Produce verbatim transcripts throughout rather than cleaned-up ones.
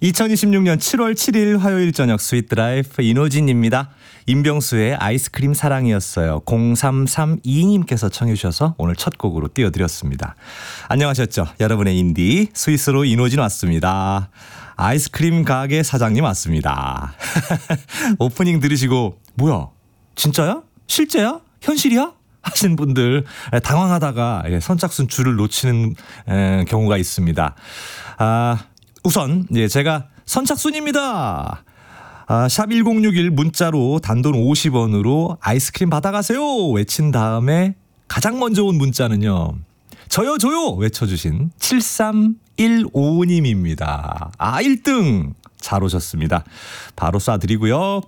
이천이십육년 칠월 칠일 화요일 저녁 스윗 드라이브 이노진입니다. 임병수의 아이스크림 사랑이었어요. 공삼삼이님께서 청해 주셔서 오늘 첫 곡으로 띄워드렸습니다. 안녕하셨죠? 여러분의 인디 스위스로 이노진 왔습니다. 아이스크림 가게 사장님 왔습니다. 오프닝 들으시고 뭐야? 진짜야? 실제야? 현실이야? 하시는 분들 당황하다가 선착순 줄을 놓치는 경우가 있습니다. 아, 우선 제가 선착순입니다. 아, 샵 일공육일 문자로 단돈 오십 원으로 아이스크림 받아가세요 외친 다음에 가장 먼저 온 문자는요. 저요 저요 외쳐주신 칠삼일오님입니다. 아, 일 등 잘 오셨습니다. 바로 쏴드리고요.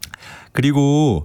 그리고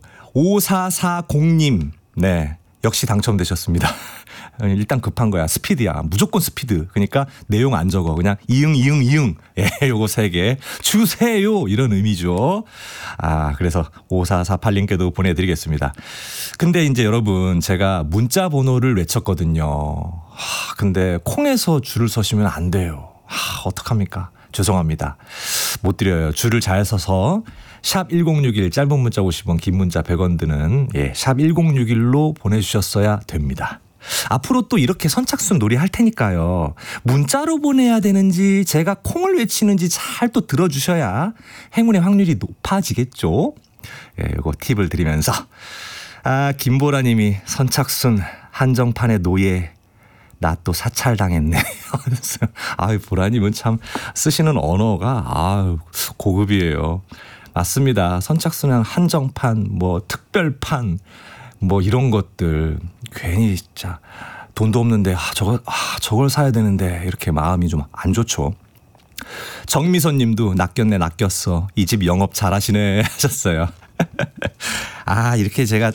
오사사공님 네, 역시 당첨되셨습니다. 일단 급한 거야. 스피드야. 무조건 스피드. 그러니까 내용 안 적어. 그냥 이응 이응 이응. 예, 요거 세 개 주세요. 이런 의미죠. 아, 그래서 오사사팔님께도 보내드리겠습니다. 근데 이제 여러분 제가 문자 번호를 외쳤거든요. 하, 근데 콩에서 줄을 서시면 안 돼요. 하, 어떡합니까? 죄송합니다. 못 드려요. 줄을 잘 서서 샵 일공육일 짧은 문자 오십 원 긴 문자 백 원 드는 예, 샵 일공육일로 보내주셨어야 됩니다. 앞으로 또 이렇게 선착순 놀이 할 테니까요. 문자로 보내야 되는지 제가 콩을 외치는지 잘 또 들어주셔야 행운의 확률이 높아지겠죠. 예, 이거 팁을 드리면서 아, 김보라님이 선착순 한정판의 노예 나 또 사찰당했네. 아유, 보라님은 참 쓰시는 언어가 아유, 고급이에요. 맞습니다. 선착순은 한정판, 뭐 특별판, 뭐 이런 것들 괜히 진짜 돈도 없는데 아, 저거 아, 저걸 사야 되는데 이렇게 마음이 좀 안 좋죠. 정미선님도 낚였네 낚였어. 이 집 영업 잘하시네 하셨어요. 아, 이렇게 제가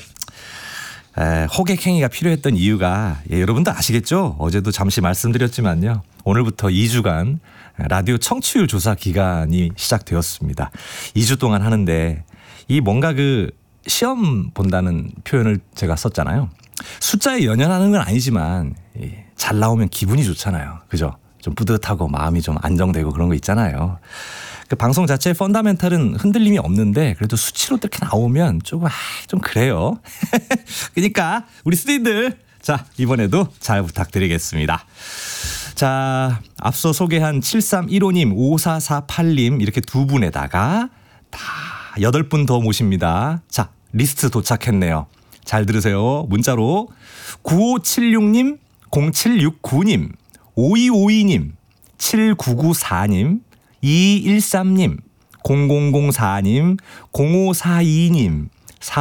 에, 호객행위가 필요했던 이유가 예, 여러분도 아시겠죠? 어제도 잠시 말씀드렸지만요. 오늘부터 이 주간 라디오 청취율 조사 기간이 시작되었습니다. 이 주 동안 하는데 이 뭔가 그 시험 본다는 표현을 제가 썼잖아요. 숫자에 연연하는 건 아니지만 잘 나오면 기분이 좋잖아요. 그죠? 좀 뿌듯하고 마음이 좀 안정되고 그런 거 있잖아요. 그 방송 자체의 펀다멘탈은 흔들림이 없는데 그래도 수치로 이렇게 나오면 조금 아, 좀 그래요. 그러니까 우리 스튜디들 자 이번에도 잘 부탁드리겠습니다. 자, 앞서 소개한 칠삼일오님, 오사사팔님 이렇게 두 분에다가 다 여덟 분 더 모십니다. 자, 리스트 도착했네요. 잘 들으세요. 문자로 구오칠육님, 공칠육구님, 오이오이님, 칠구구사님, 이일삼님, 공공공사님, 공오사이님,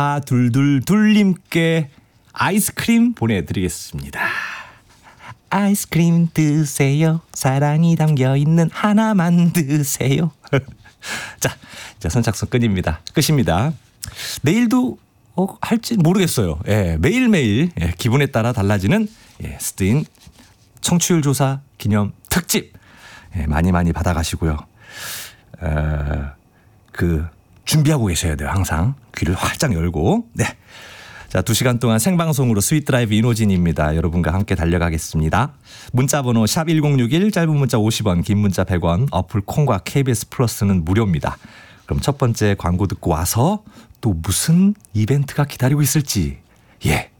사이이이님께 아이스크림 보내드리겠습니다. 아이스크림 드세요. 사랑이 담겨있는 하나만 드세요. 자, 이제 선착순 끝입니다. 끝입니다. 내일도 어, 할지 모르겠어요. 예, 매일매일 예, 기분에 따라 달라지는 예, 스트인 청취율 조사 기념 특집 예, 많이 많이 받아가시고요. 어, 그 준비하고 계셔야 돼요. 항상 귀를 활짝 열고. 네. 자, 두 시간 동안 생방송으로 스윗 드라이브 이노진입니다. 여러분과 함께 달려가겠습니다. 문자번호 샵 일공육일 짧은 문자 오십 원 긴 문자 백 원 어플 콩과 케이비에스 플러스는 무료입니다. 그럼 첫 번째 광고 듣고 와서 또 무슨 이벤트가 기다리고 있을지 예